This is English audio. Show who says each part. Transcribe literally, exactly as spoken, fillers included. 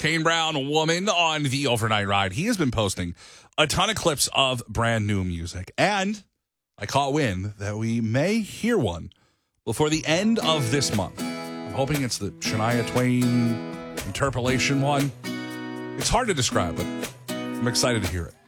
Speaker 1: Kane Brown, Woman, on the Overnight Ride. He has been posting a ton of clips of brand new music. And I caught wind that we may hear one before the end of this month. I'm hoping it's the Shania Twain interpolation one. It's hard to describe, but I'm excited to hear it.